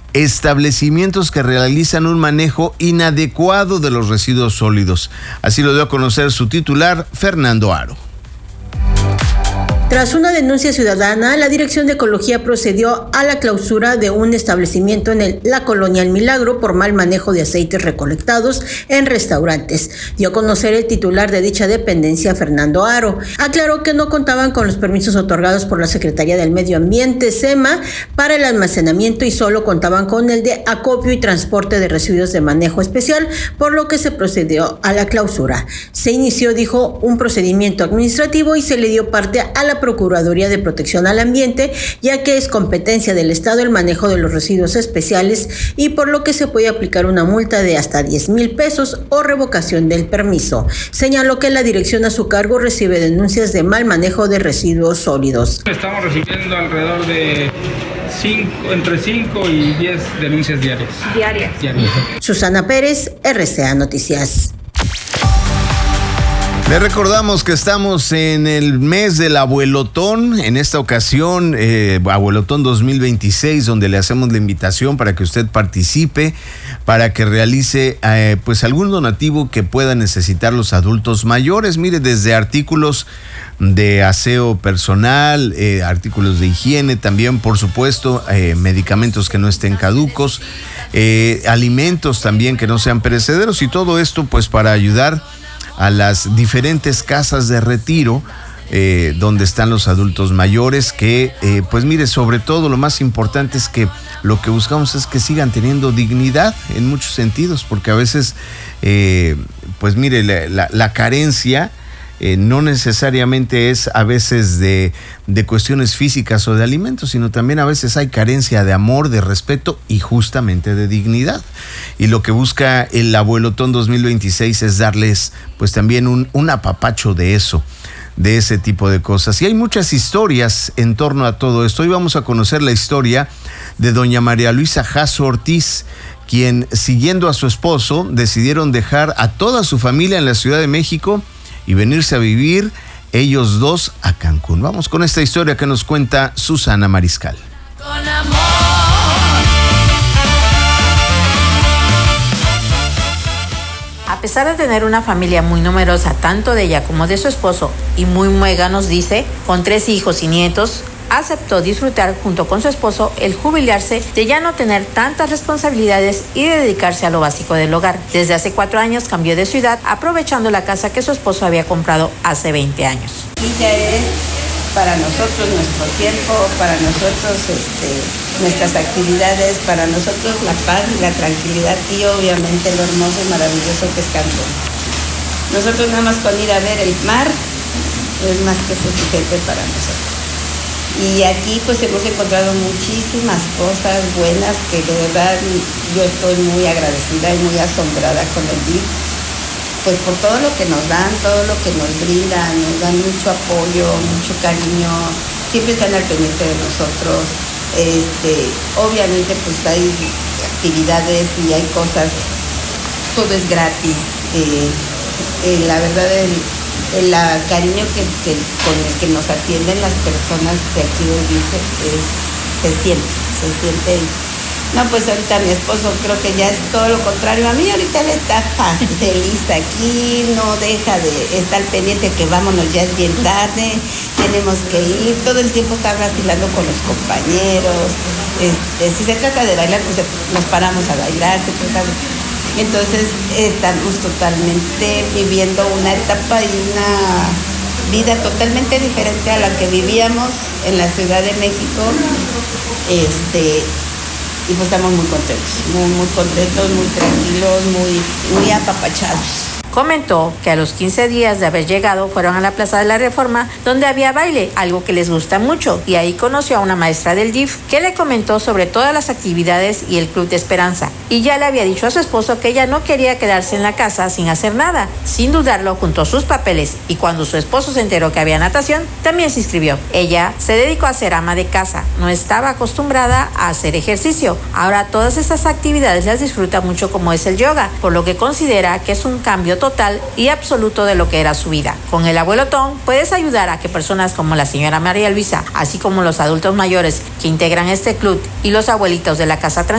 establecimientos que realizan un manejo inadecuado de los residuos sólidos. Así lo dio a conocer su titular, Fernando Haro. Tras una denuncia ciudadana, la Dirección de Ecología procedió a la clausura de un establecimiento en la colonia El Milagro por mal manejo de aceites recolectados en restaurantes. Dio a conocer el titular de dicha dependencia, Fernando Haro. Aclaró que no contaban con los permisos otorgados por la Secretaría del Medio Ambiente, SEMA, para el almacenamiento y solo contaban con el de acopio y transporte de residuos de manejo especial, por lo que se procedió a la clausura. Se inició, dijo, un procedimiento administrativo y se le dio parte a la Procuraduría de Protección al Ambiente, ya que es competencia del Estado el manejo de los residuos especiales y por lo que se puede aplicar una multa de hasta 10,000 pesos o revocación del permiso. Señaló que la dirección a su cargo recibe denuncias de mal manejo de residuos sólidos. Estamos recibiendo alrededor de entre 5 y 10 denuncias diarias. Susana Pérez, RCA Noticias. Le recordamos que estamos en el mes del Abuelotón, en esta ocasión, Abuelotón 2026, donde le hacemos la invitación para que usted participe, para que realice pues algún donativo que pueda necesitar los adultos mayores. Mire, desde artículos de aseo personal, artículos de higiene, también por supuesto medicamentos que no estén caducos, alimentos también que no sean perecederos, y todo esto pues para ayudar a las diferentes casas de retiro donde están los adultos mayores que, pues mire, sobre todo lo más importante es que lo que buscamos es que sigan teniendo dignidad en muchos sentidos, porque a veces, pues mire, la carencia no necesariamente es a veces de cuestiones físicas o de alimentos, sino también a veces hay carencia de amor, de respeto y justamente de dignidad. Y lo que busca el Abuelotón 2026 es darles pues también un apapacho de eso, de ese tipo de cosas. Y hay muchas historias en torno a todo esto. Hoy vamos a conocer la historia de doña María Luisa Jasso Ortiz, quien, siguiendo a su esposo, decidieron dejar a toda su familia en la Ciudad de México y venirse a vivir ellos dos a Cancún. Vamos con esta historia que nos cuenta Susana Mariscal. Con amor. A pesar de tener una familia muy numerosa, tanto de ella como de su esposo, y muy muega, nos dice, con 3 hijos y nietos, aceptó disfrutar junto con su esposo el jubilarse de ya no tener tantas responsabilidades y de dedicarse a lo básico del hogar. Desde hace 4 años cambió de ciudad, aprovechando la casa que su esposo había comprado hace 20 años. Y ya es para nosotros nuestro tiempo, para nosotros nuestras actividades, para nosotros la paz y la tranquilidad y obviamente lo hermoso y maravilloso que es Cancún. Nosotros nada más con ir a ver el mar es más que suficiente para nosotros. Y aquí pues hemos encontrado muchísimas cosas buenas que de verdad yo estoy muy agradecida y muy asombrada con el DIF, pues por todo lo que nos dan, todo lo que nos brindan, nos dan mucho apoyo, mucho cariño, siempre están al pendiente de nosotros. Obviamente pues hay actividades y hay cosas, todo es gratis. La verdad el cariño con el que nos atienden las personas de aquí del DIF se siente. No, pues ahorita mi esposo creo que ya es todo lo contrario a mí, ahorita él está feliz aquí, no deja de estar pendiente que vámonos, ya es bien tarde, tenemos que ir, todo el tiempo está vacilando con los compañeros, si se trata de bailar, pues nos paramos a bailar, entonces estamos totalmente viviendo una etapa y una vida totalmente diferente a la que vivíamos en la Ciudad de México, y pues estamos muy contentos, muy contentos, muy tranquilos, muy apapachados. Comentó que a los 15 días de haber llegado fueron a la Plaza de la Reforma, donde había baile, algo que les gusta mucho, y ahí conoció a una maestra del DIF que le comentó sobre todas las actividades y el Club de Esperanza, y ya le había dicho a su esposo que ella no quería quedarse en la casa sin hacer nada. Sin dudarlo, juntó sus papeles, y cuando su esposo se enteró que había natación, también se inscribió. Ella se dedicó a ser ama de casa, no estaba acostumbrada a hacer ejercicio. Ahora todas estas actividades las disfruta mucho, como es el yoga, por lo que considera que es un cambio total y absoluto de lo que era su vida. Con el Abuelotón puedes ayudar a que personas como la señora María Luisa, así como los adultos mayores que integran este club y los abuelitos de la Casa